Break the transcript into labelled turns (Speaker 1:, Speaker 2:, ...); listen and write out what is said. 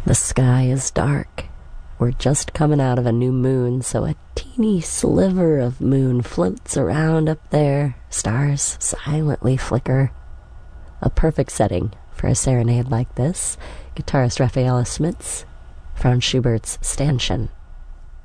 Speaker 1: The sky is dark. We're just coming out of a new moon, so a teeny sliver of moon floats around up there. Stars silently flicker. A perfect setting for a serenade like this. Guitarist Rafaela Smits, Franz Schubert's Stanchen.